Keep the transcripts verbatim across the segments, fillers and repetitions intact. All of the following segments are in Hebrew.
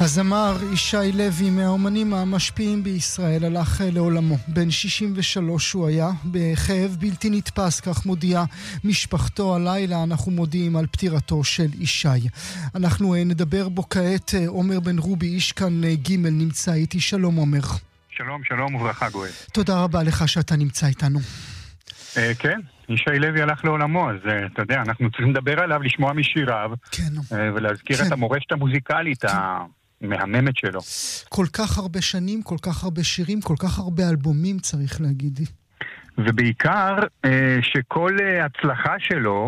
הזמר ישי לוי, מהאומנים המשפיעים בישראל, הלך לעולמו. בן שישים ושלוש הוא היה, בכאב בלתי נתפס, כך מודיעה משפחתו. הלילה אנחנו מודיעים על פטירתו של ישי. אנחנו נדבר בו כעת. עומר בן רובי, איש כאן ג' נמצא איתי. שלום עומר. שלום, שלום וברכה גואל. תודה רבה לך שאתה נמצא איתנו. אה, כן, ישי לוי הלך לעולמו, אז אתה יודע, אנחנו צריכים לדבר עליו, לשמוע משיריו, כן. אה, ולהזכיר כן. את המורשת המוזיקלית כן. המהממת שלו. כל כך הרבה שנים, כל כך הרבה שירים, כל כך הרבה אלבומים, צריך להגיד. ובעיקר אה, שכל אה, הצלחה שלו,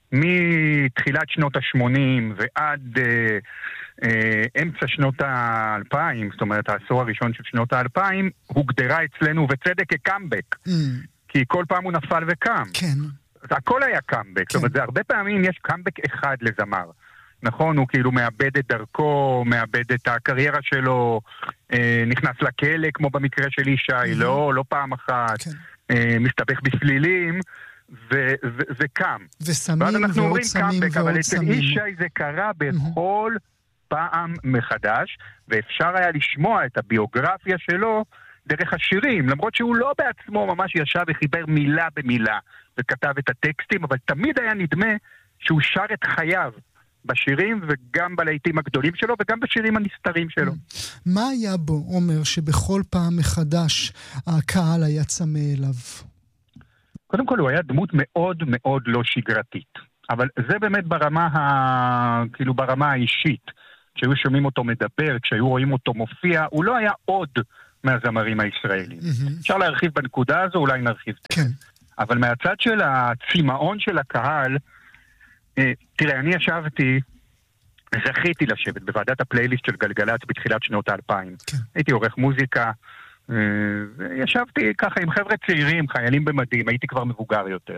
מתחילת שנות ה-שמונים ועד אה, אה, אמצע שנות ה-אלפיים, זאת אומרת העשור הראשון של שנות ה-אלפיים, הוגדרה אצלנו בצדק כקאמבק. Mm. כי כל פעם הוא נפל וקם. כן. הכל היה קאמבק. כן. זאת אומרת, זה הרבה פעמים יש קאמבק אחד לזמר. נכון, הוא כאילו מאבד את דרכו, מאבד את הקריירה שלו, אה, נכנס לכלא, כמו במקרה של ישי, mm-hmm. לא, לא פעם אחת, כן. אה, מסתבך בפלילים, ו- ו- וקם. וסמים ועוד סמים ועוד סמים. אבל אצל ישי זה קרה בכל mm-hmm. פעם מחדש, ואפשר היה לשמוע את הביוגרפיה שלו דרך השירים, למרות שהוא לא בעצמו ממש ישב וחיבר מילה במילה, וכתב את הטקסטים, אבל תמיד היה נדמה שהוא שר את חייו, בשירים וגם בלהיטים הגדולים שלו וגם בשירים הנסתרים שלו. מה היה בו, עומר, שבכל פעם מחדש הקהל היה צמא אליו? קודם כל הוא היה דמות מאוד מאוד לא שגרתית, אבל זה באמת ברמה ה... כאילו ברמה האישית, כשהיו שומעים אותו מדבר, כשהיו רואים אותו מופיע, הוא לא היה עוד מהזמרים הישראלים. Mm-hmm. אפשר להרחיב בנקודה הזו, אולי נרחיב. כן. אבל מהצד של הצימאון של הקהל, תראה, אני ישבתי, זכיתי לשבת בוועדת הפלייליסט של גלגלצ בתחילת שנות האלפיים. כן. הייתי עורך מוזיקה, וישבתי ככה עם חבר'ה צעירים, חיילים במדים, הייתי כבר מבוגר יותר.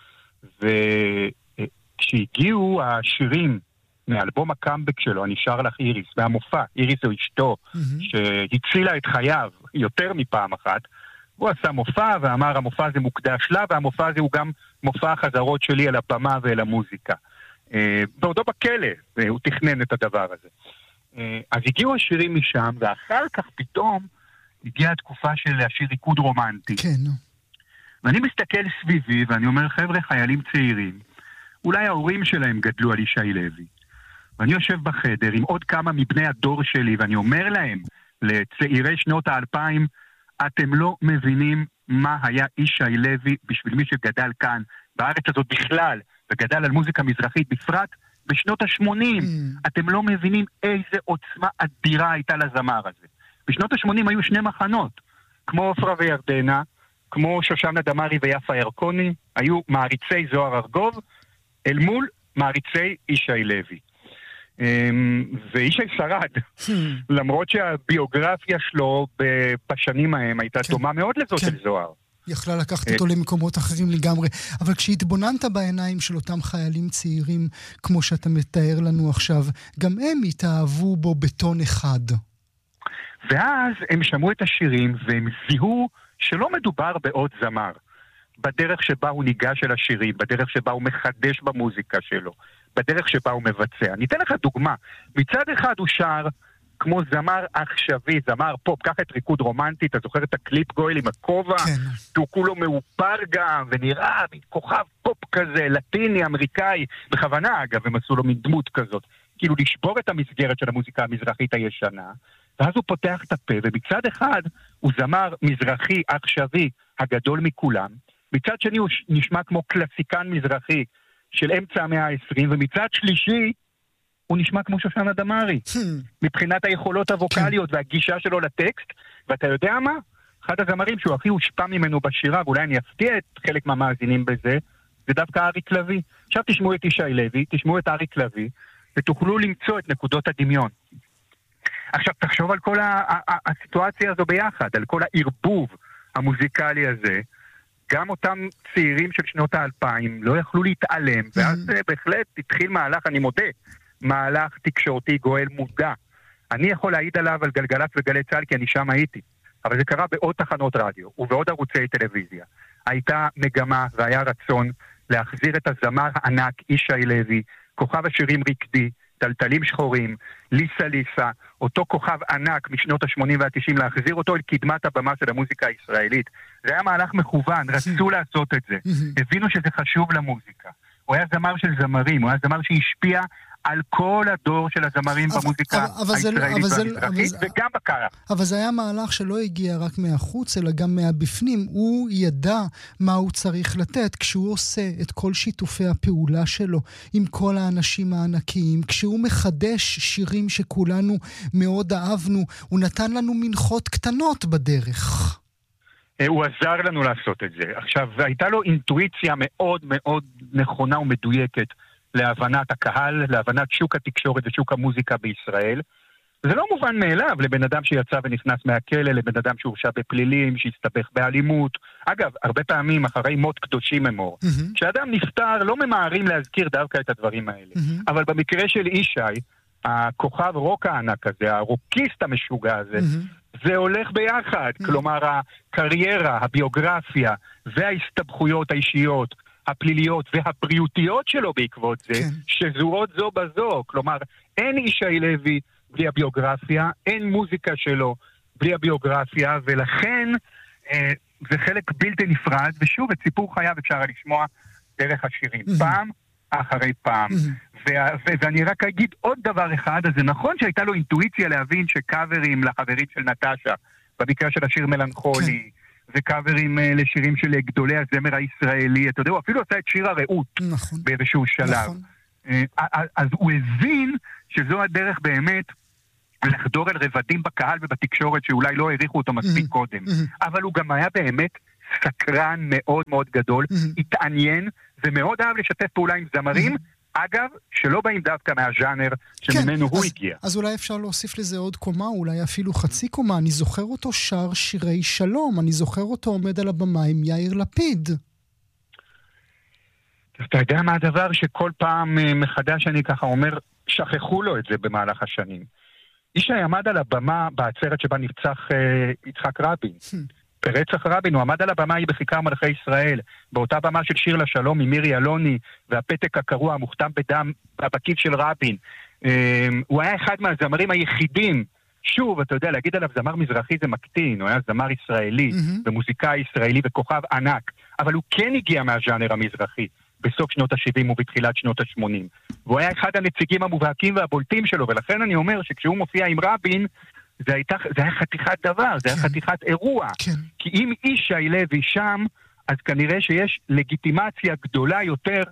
וכשהגיעו השירים מאלבום הקאמבק שלו, אני שר לך איריס, מהמופע, איריס זו אשתו, mm-hmm. שהצילה את חייו יותר מפעם אחת, הוא עשה מופע ואמר המופע הזה מוקדש לה, והמופע הזה הוא גם מופע החזרות שלי על הבמה ואל המוזיקה. בעודו בכלא, הוא תכנן את הדבר הזה. אז הגיעו השירים משם, ואחר כך פתאום הגיעה התקופה של השיר ריקוד רומנטי. כן. ואני מסתכל סביבי, ואני אומר, חבר'ה, חיילים צעירים, אולי ההורים שלהם גדלו על ישי לוי. ואני יושב בחדר עם עוד כמה מבני הדור שלי, ואני אומר להם, לצעירי שנות האלפיים, אתם לא מבינים מה היה ישי לוי בשביל מי שגדל כאן, בארץ הזאת בכלל, וגדל על מוזיקה מזרחית בפרט, בשנות ה-שמונים. Mm. אתם לא מבינים איזה עוצמה אדירה הייתה לזמר הזה. בשנות ה-שמונים היו שני מחנות, כמו אופרה וירדנה, כמו שושנה דמארי ויפה ירקוני, היו מעריצי זוהר ארגוב, אל מול מעריצי ישי לוי. וישי שרד, למרות שהביוגרפיה שלו בשנים ההם הייתה דומה מאוד לזאת של זוהר. יכלה לקחת אותו למקומות אחרים לגמרי. אבל כשהתבוננת בעיניים של אותם חיילים צעירים, כמו שאתה מתאר לנו עכשיו, גם הם התאהבו בו בטון אחד. ואז הם שמעו את השירים והם זיהו שלא מדובר בעוד זמר. בדרך שבה הוא ניגש אל השירים, בדרך שבה הוא מחדש במוזיקה שלו, בדרך שבה הוא מבצע. אני אתן לך דוגמה. מצד אחד הוא שר כמו זמר עכשווי, זמר פופ, קח את ריקוד רומנטי, אתה זוכר את הקליפ גואל עם הכובע? כן. הוא כולו מאופר גם, ונראה כוכב פופ כזה, לטיני, אמריקאי, בכוונה אגב, הם עשו לו מין דמות כזאת. כאילו לשבור את המסגרת של המוזיקה המזרחית הישנה, ואז הוא פותח את הפה, ומצד אחד הוא זמר מזרחי עכשווי הגדול מכולם, מצד שני הוא נשמע כמו קלאסיקן מזרחי של אמצע המאה ה-עשרים, ומצד שלישי הוא נשמע כמו שושנה דמארי, מבחינת היכולות הווקליות והגישה שלו לטקסט, ואתה יודע מה? אחד הזמרים שהוא הכי הושפע ממנו בשירה, ואולי אני אפתיע את חלק מהמאזינים בזה, זה דווקא אריק לוי. עכשיו תשמעו את ישי לוי, תשמעו את אריק לוי, ותוכלו למצוא את נקודות הדמיון. עכשיו תחשוב על כל הסיטואציה הזו ביחד, על כל הערבוב המוזיקלי הזה, גם אותם צעירים של שנות האלפיים לא יכלו להתעלם, ואז בהחלט התחיל מהלך, אני מודה, מהלך תקשורתי גואל מודע. אני יכול להעיד עליו על גלגלצ וגלי צה"ל כי אני שם הייתי, אבל זה קרה בעוד תחנות רדיו ובעוד ערוצי טלוויזיה. הייתה מגמה והיה רצון להחזיר את הזמר הענק ישי לוי, כוכב השירים ריקדי, טלטלים שחורים, ליסה ליסה, אותו כוכב ענק משנות ה-שמונים וה-תשעים, להחזיר אותו אל קדמת הבמה של המוזיקה הישראלית. זה היה מהלך מכוון, רצו לעשות את זה. הבינו שזה חשוב למוזיקה. הוא היה זמר של זמרים, הוא היה זמר שהשפיע על כל הדור של הזמרים אבל, במוזיקה אבל, הישראלית אבל והמזרחית, אבל, וגם בקרה. אבל זה היה מהלך שלא הגיע רק מהחוץ, אלא גם מהבפנים. הוא ידע מה הוא צריך לתת כשהוא עושה את כל שיתופי הפעולה שלו עם כל האנשים הענקיים, כשהוא מחדש שירים שכולנו מאוד אהבנו, הוא נתן לנו מנחות קטנות בדרך. הוא עזר לנו לעשות את זה. עכשיו, הייתה לו אינטואיציה מאוד מאוד נכונה ומדויקת להבנת הקהל, להבנת שוק התקשורת ושוק המוזיקה בישראל. זה לא מובן מאליו לבן אדם שיצא ונכנס מהכלא, לבן אדם שהורשע בפלילים, שהסתבך באלימות. אגב, הרבה פעמים אחרי מות קדושים אמור. Mm-hmm. כשאדם נפטר לא ממהרים להזכיר דווקא את הדברים האלה. Mm-hmm. אבל במקרה של ישי, הכוכב רוק הענק הזה, הרוקיסט המשוגע הזה, mm-hmm. זה הולך ביחד. Mm-hmm. כלומר, הקריירה, הביוגרפיה וההסתבכויות האישיות, הפליליות והבריאותיות שלו בעקבות זה, כן. שזורות זו בזו. כלומר, אין ישי לוי בלי הביוגרפיה, אין מוזיקה שלו בלי הביוגרפיה, ולכן אה, זה חלק בלתי נפרד, ושוב, את סיפור חייו אפשר לשמוע דרך השירים, mm-hmm. פעם אחרי פעם. Mm-hmm. ו- ו- ואני רק אגיד עוד דבר אחד, אז זה נכון שהייתה לו אינטואיציה להבין שקאברים לחברים של נטשה, במקרה של השיר מלנכולי, כן. וקאברים לשירים של גדולי הזמר הישראלי, אתה יודע, הוא אפילו עשה את שיר הרעות, נכון, באיזשהו שלב. נכון. אז הוא הבין שזו הדרך באמת לחדור אל רבדים בקהל ובתקשורת שאולי לא העריכו אותו מספיק קודם. אבל הוא גם היה באמת סקרן מאוד מאוד גדול, התעניין, ומאוד אהב לשתף פעולה עם זמרים, אגב, שלא באים דווקא מהז'אנר שממנו כן, הוא אז, הגיע. אז אולי אפשר להוסיף לזה עוד קומה, אולי אפילו חצי קומה. אני זוכר אותו שר שירי שלום, אני זוכר אותו עומד על הבמה עם יאיר לפיד. אתה יודע מה הדבר שכל פעם מחדש אני ככה אומר, שכחו לו את זה במהלך השנים. ישי עמד על הבמה בעצרת שבה נרצח אה, יצחק רבין. ברצח רבין, הוא עמד על הבמה היא בכיכר מלכי ישראל, באותה במה של שיר לשלום עם מירי אלוני, והפתק הקרוע המוכתם בדם בבקיף של רבין. הוא היה אחד מהזמרים היחידים, שוב, אתה יודע, להגיד עליו זמר מזרחי זה מקטין, הוא היה זמר ישראלי, ומוזיקאי ישראלי וכוכב ענק, אבל הוא כן הגיע מהז'אנר המזרחי, בסוף שנות ה-שבעים ובתחילת שנות ה-שמונים. והוא היה אחד הנציגים המובהקים והבולטים שלו, ולכן אני אומר שכשהוא מופיע עם רבין, זה, הייתה, זה היה חתיכת דבר, זה כן. היה חתיכת אירוע. כן. כי אם ישי לוי שם, אז כנראה שיש לגיטימציה גדולה יותר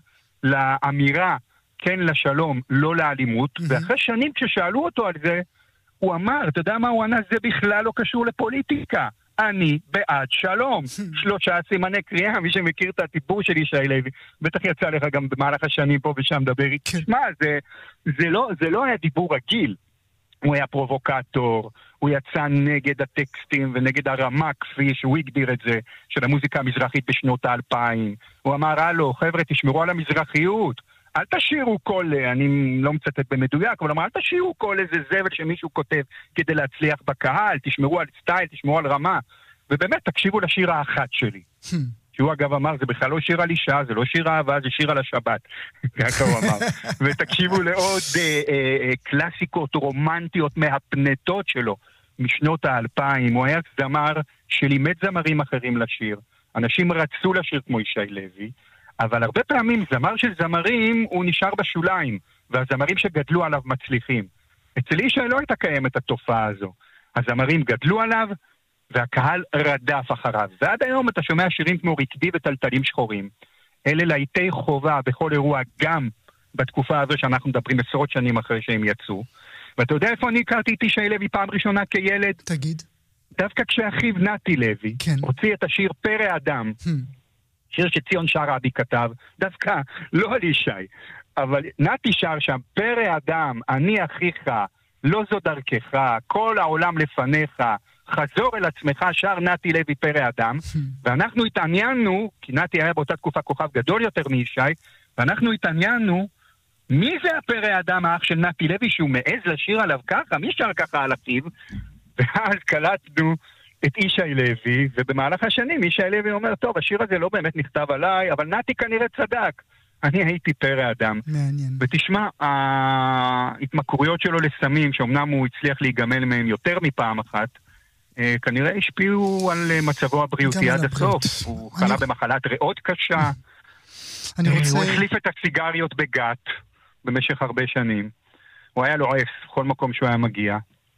לאמירה, כן לשלום, לא לאלימות. Mm-hmm. ואחרי שנים כששאלו אותו על זה, הוא אמר, אתה יודע מה הוא ענה? זה בכלל לא קשור לפוליטיקה. אני בעד שלום. שלושה סימני קריאה, מי שמכיר את הטיפור של ישי לוי, בטח יצא לך גם במהלך השנים פה ושם דבר. כן. שמה, זה, זה, לא, זה לא היה דיבור רגיל. הוא היה פרובוקטור, הוא יצא נגד הטקסטים ונגד הרמה, כפי שהוא הגדיר את זה, של המוזיקה המזרחית בשנות האלפיים. הוא אמר, הלו, חבר'ה, תשמרו על המזרחיות. אל תשאירו כל, אני לא מצטט במדויק, אבל אמר, אל תשאירו כל איזה זבל שמישהו כותב כדי להצליח בקהל, תשמרו על סטייל, תשמרו על רמה. ובאמת, תקשיבו לשיר האחת שלי. שהוא אגב אמר, זה בכלל לא שיר על אישה, זה לא שיר אהבה, זה שיר על השבת. ככה הוא אמר. ותקשיבו לעוד אה, אה, קלאסיקות רומנטיות מהפנטות שלו, משנות האלפיים. הוא היה זמר שלימד זמרים אחרים לשיר. אנשים רצו לשיר כמו ישי לוי, אבל הרבה פעמים זמר של זמרים הוא נשאר בשוליים, והזמרים שגדלו עליו מצליחים. אצל ישי לא הייתה קיימת התופעה הזו. הזמרים גדלו עליו, והקהל רדף אחריו. ועד היום אתה שומע שירים כמו רקדי וטלטלים שחורים. אלה להיטי חובה בכל אירוע, גם בתקופה הזו שאנחנו מדברים עשרות שנים אחרי שהם יצאו. ואתה יודע איפה אני הכרתי את ישי לוי פעם ראשונה כילד? תגיד. דווקא כשאחיו נתי לוי, כן. הוציא את השיר פרא אדם, hmm. שיר שציון שרעבי כתב, דווקא לא על ישי, אבל נתי שר שם, פרא אדם, אני אחיך, לא זו דרכך, כל העולם לפניך, חזור אל עצמך, שר נתי לוי פרא אדם, ואנחנו התעניינו, כי נתי היה באותה תקופה כוכב גדול יותר מישי, ואנחנו התעניינו, מי זה הפרא אדם האח של נתי לוי, שהוא מעז לשיר עליו ככה? מי שר ככה על אחיו? ואז קלטנו את ישי לוי, ובמהלך השנים ישי לוי אומר, טוב, השיר הזה לא באמת נכתב עליי, אבל נתי כנראה צדק. אני הייתי פרא אדם. מעניין. ותשמע, ההתמכרויות שלו לסמים, שאומנם הוא הצליח להיגמל מהם יותר מפעם אחת, כנראה השפיעו על מצבו הבריאותי עד הסוף. הוא חלה במחלת ריאות קשה. הוא החליף את הסיגריות בגת במשך הרבה שנים. הוא היה לועף כל מקום שהוא היה מגיע.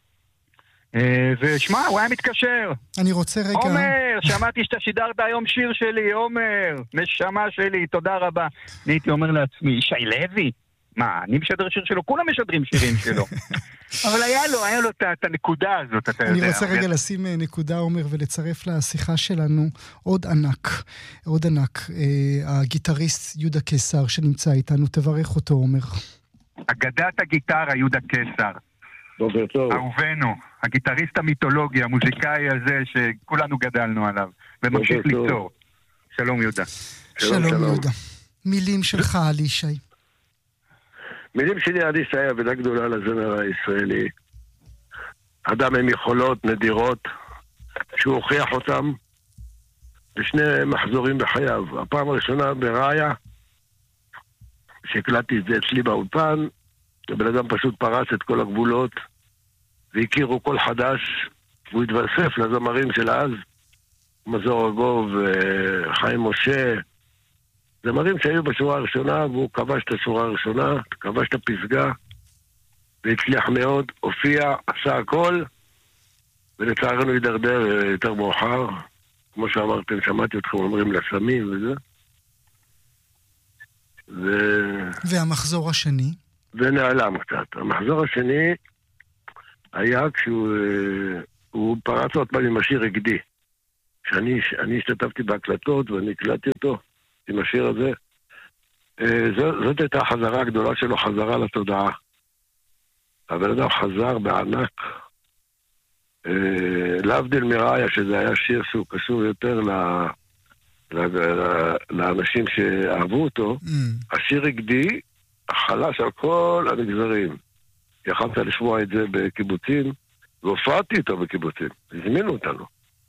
ושמע, הוא היה מתקשר. אני רוצה רגע... עומר, שמעתי שאתה שידרת היום שיר שלי, עומר, נשמה שלי, תודה רבה. אני הייתי אומר לעצמי, ישי לוי? מה, אני משדר שיר שלו? כולם משדרים שירים שלו. אבל היה לו, היה לו את הנקודה הזאת, אתה יודע. אני רוצה רגע לשים נקודה, עומר, ולצרף לשיחה שלנו עוד ענק, עוד ענק, הגיטריסט יהודה קיסר שנמצא איתנו, תברך אותו, עומר. אגדת הגיטרה, יהודה קיסר. בוקר טוב. אהובנו, הגיטריסט המיתולוגי, המוזיקאי הזה שכולנו גדלנו עליו, וממשיך ליצור. שלום יהודה. שלום, שלום יהודה. מילים שלך על ישי. מילים שלי על ישי, אבדה גדולה לזמר הישראלי. אדם עם יכולות נדירות, שהוא הוכיח אותם בשני מחזורים בחייו. הפעם הראשונה בראיה, שהקלטתי את זה אצלי באולפן, הבן אדם פשוט פרץ את כל הגבולות, והכירו כל חדש, והוא התווסף לזמרים של אז, מזור אגוב, חיים משה, זמרים שהיו בשורה הראשונה, והוא כבש את השורה הראשונה, כבש את הפסגה, והצליח מאוד, הופיע, עשה הכל, ולצערנו הידרדר יותר מאוחר, כמו שאמרתם, שמעתי אתכם אומרים לסמים וזה. ו... והמחזור השני? ונעלם קצת. המחזור השני היה כשהוא הוא פרץ עוד פעם עם השיר הגדי. שאני אני השתתפתי בהקלטות ואני הקלטתי אותו עם השיר הזה. זאת, זאת הייתה החזרה הגדולה שלו, חזרה לתודעה. אבל אדם חזר בענק. להבדיל מראיה, שזה היה שיר שהוא קשור יותר ל... לאנשים שאהבו אותו, mm. השיר הגדי חלש על כל המגזרים. יכלת לשמוע את זה בקיבוצים, והופעתי איתו בקיבוצים, הזמינו אותנו.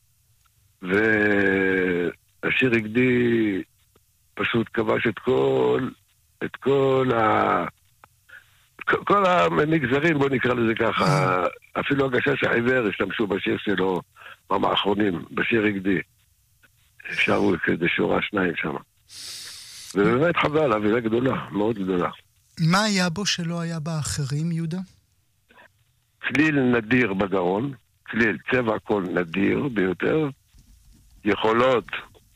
והשיר הגדי פשוט כבש את כל, את כל ה... כל המגזרים, בוא נקרא לזה ככה, אפילו הגשש החיוור השתמשו בשיר שלו האחרונים, בשיר הגדי. שרו כדי שורה שניים שם. ובאמת חבל, אווירה גדולה, מאוד גדולה. מה היה בו שלא היה באחרים, יהודה? צליל נדיר בגרון, צליל צבע קול נדיר ביותר, יכולות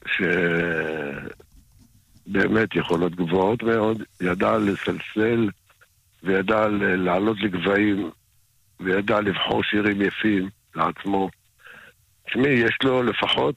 שבאמת יכולות גבוהות מאוד, ידע לסלסל וידע לעלות לגבהים וידע לבחור שירים יפים לעצמו. תשמעי, יש לו לפחות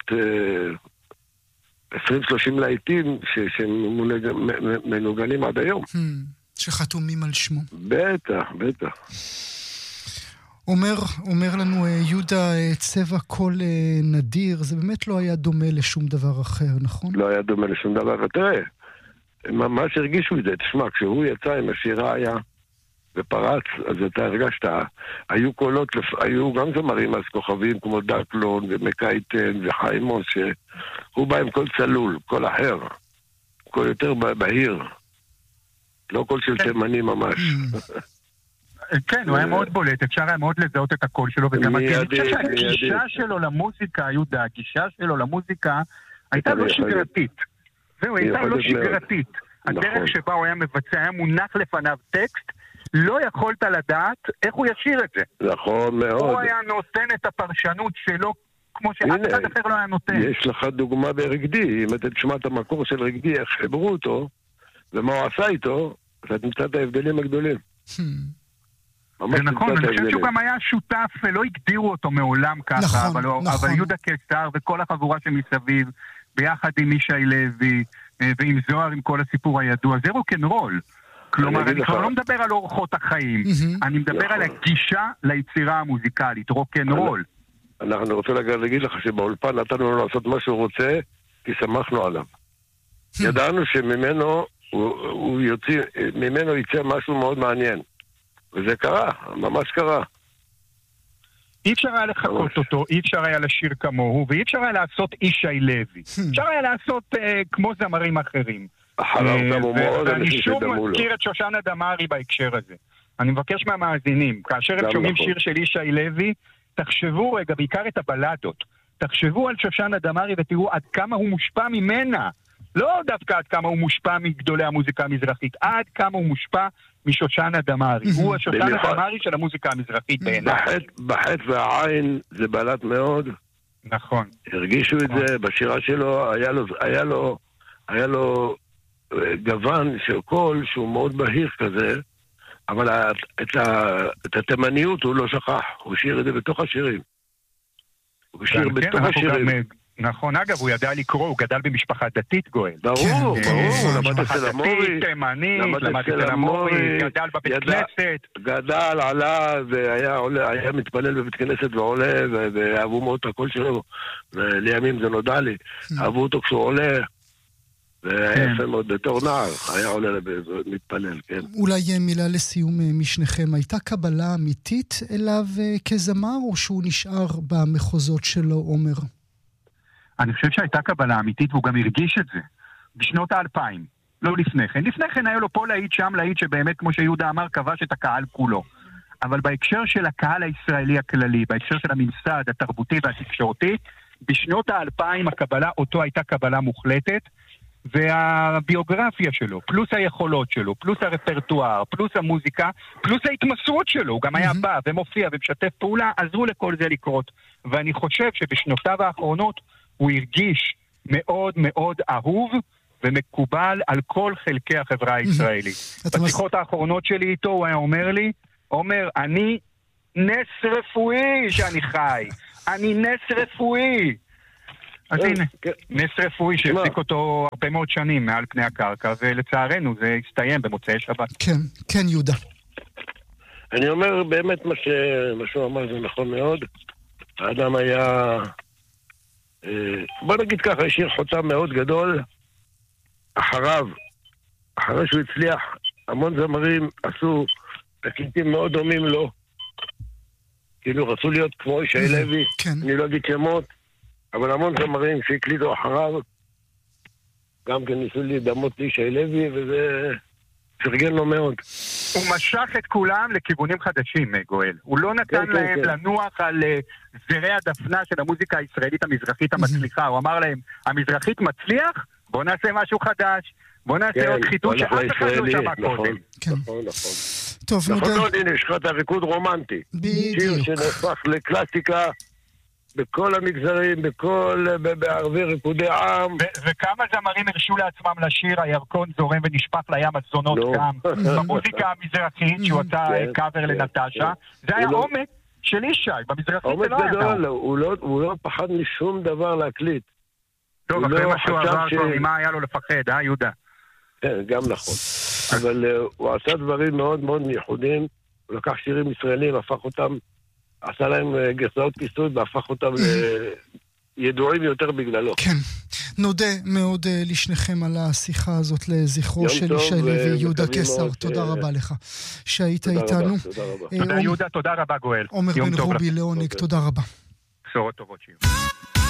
עשרים שלושים להיטים שמנוגנים עד היום. שחתומים על שמו. בטח, בטח. אומר, אומר לנו יהודה, צבע קול נדיר, זה באמת לא היה דומה לשום דבר אחר, נכון? לא היה דומה לשום דבר, ותראה, ממש הרגישו את זה, תשמע, כשהוא יצא עם השירה היה ופרץ, אז אתה הרגשת, היו קולות, היו גם זמרים אז כוכבים כמו דקלון ומקייטן וחיימון, שהוא בא עם קול צלול, קול אחר, קול יותר בהיר, לא קול של תימני ממש. כן, הוא היה מאוד בולט, אפשר היה מאוד לזהות את הקול שלו, וגם אני חושב שהגישה שלו למוזיקה, יהודה, הגישה שלו למוזיקה הייתה לא שגרתית. זהו, הייתה לא שגרתית. הדרך שבה הוא היה מבצע, היה מונח לפניו טקסט, לא יכולת לדעת איך הוא ישיר את זה. נכון מאוד. הוא היה נותן את הפרשנות שלו כמו שאף אחד אחר לא היה נותן. יש לך דוגמה ברגדי, אם אתה תשמע את המקור של רגדי, איך חיברו אותו, ומה הוא עשה איתו, אתה תמצא את ההבדלים הגדולים. זה נכון, אני חושב שהוא גם היה שותף, לא הגדירו אותו מעולם ככה, אבל יהודה קיסר וכל החבורה שמסביב, ביחד עם ישי לוי, ועם זוהר, עם כל הסיפור הידוע, זה רוק'נ'רול. כלומר, אני כבר לא מדבר על אורחות החיים, אני מדבר על הגישה ליצירה המוזיקלית, רוק'נ'רול. אנחנו רוצים להגיד לך שבאולפן נתנו לו לעשות מה שהוא רוצה, כי שמחנו עליו. ידענו שממנו ממנו יצא משהו מאוד מעניין. וזה קרה, ממש קרה. אי אפשר היה לחכות אותו, אי אפשר היה לשיר כמוהו, ואי אפשר היה לעשות ישי לוי. אפשר היה לעשות כמו זמרים אחרים. אחריו קמו מאוד ואני אנשים שוב שדמו לו. מזכיר את שושנה דמארי בהקשר הזה. אני מבקש מהמאזינים, כאשר הם שומעים נכון. שיר של ישי לוי, תחשבו רגע, בעיקר את הבלדות, תחשבו על שושנה דמארי ותראו עד כמה הוא מושפע ממנה. לא דווקא עד כמה הוא מושפע מגדולי המוזיקה המזרחית, עד כמה הוא מושפע משושנה דמארי. הוא השושנה דמארי של המוזיקה המזרחית בעיניי. בחטא והעין זה בלט מאוד. נכון. הרגישו את זה בשירה שלו, היה לו, היה לו, היה לו גוון של קול שהוא מאוד בהיר כזה, אבל את, ה, את התימניות הוא לא שכח, הוא שיר את זה בתוך השירים. הוא שיר כן, בתוך כן, השירים. גם, נכון, אגב, הוא ידע לקרוא, הוא גדל במשפחה דתית, גואל. ברור, ברור, הוא למד אצל המורי, משפחה דתית, תימנית, למד אצל המורי, גדל בבית כנסת. גדל, עלה, והיה עולה, היה מתפלל בבית כנסת ועולה, ואהבו מאוד את הקול שלו, ולימים זה נודע לי, אהבו אותו כשהוא עולה, והיה יפה מאוד בתור נער, היה עולה ומתפלל, כן. אולי מילה לסיום משניכם, הייתה קבלה אמיתית אליו כזמר, או שהוא נשאר במחוזות שלו, עומר? אני חושב שהייתה קבלה אמיתית, והוא גם הרגיש את זה, בשנות האלפיים, לא לפני כן. לפני כן היה לו פה להיט שם להיט שבאמת, כמו שיהודה אמר, כבש את הקהל כולו. אבל בהקשר של הקהל הישראלי הכללי, בהקשר של הממסד התרבותי והתקשורתי, בשנות האלפיים הקבלה, אותו הייתה קבלה מוחלטת, והביוגרפיה שלו, פלוס היכולות שלו, פלוס הרפרטואר, פלוס המוזיקה, פלוס ההתמסרות שלו, הוא גם היה בא ומופיע ומשתף פעולה, עזרו לכל זה לקרות. ואני חושב שבשנותיו האחרונות הוא הרגיש מאוד מאוד אהוב ומקובל על כל חלקי החברה הישראלית. בשיחות האחרונות שלי איתו הוא היה אומר לי, אומר, אני נס רפואי שאני חי, אני נס רפואי. אז הנה, נס רפואי שהפסיק אותו הרבה מאוד שנים מעל פני הקרקע, ולצערנו זה הסתיים במוצאי שבת. כן, כן יהודה. אני אומר באמת מה שהוא אמר זה נכון מאוד. האדם היה, בוא נגיד ככה, השאיר חותם מאוד גדול. אחריו, אחרי שהוא הצליח, המון זמרים עשו תקליטים מאוד דומים לו. כאילו רצו להיות כמו ישי לוי, אני לא אגיד שמות. אבל המון זמרים שהקליטו אחריו, גם כן ניסו להידמות לישי לוי, וזה פרגן לו מאוד. הוא משך את כולם לכיוונים חדשים, גואל. הוא לא נתן כן, להם כן, לנוח כן. על זרי הדפנה של המוזיקה הישראלית המזרחית המצליחה. הוא אמר להם, המזרחית מצליח? בוא נעשה משהו חדש. בוא נעשה כן, עוד חידוש שאף אחד לא שמע קודם. כן. נכון, נכון. טוב, נכון מאוד, הנה, יש לך את הריקוד רומנטי. בדיוק. שיר שנהפך לקלאסיקה, בכל המגזרים, בכל, בערבי ריקודי עם. וכמה זמרים הרשו לעצמם לשיר, הירקון זורם ונשפך לים הזונות גם, במוזיקה המזרחית, שהוא עשה קאבר לנטשה. זה היה עומק של ישי, במזרחית זה לא היה. עומק גדול, הוא לא פחד משום דבר להקליט. טוב, אחרי מה שהוא עבר כבר, ממה היה לו לפחד, אה, יהודה? כן, גם נכון. אבל הוא עשה דברים מאוד מאוד מיוחדים, הוא לקח שירים ישראלים, הפך אותם, עשה להם גרסאות כיסוי והפך אותם לידועים יותר בגללו. כן. נודה מאוד לשניכם על השיחה הזאת לזכרו של ישי לוי. יהודה קסר, תודה רבה לך שהיית איתנו. תודה יהודה, תודה רבה גואל. עומר בן רובי לעונג, תודה רבה. בשורות טובות שיהיו.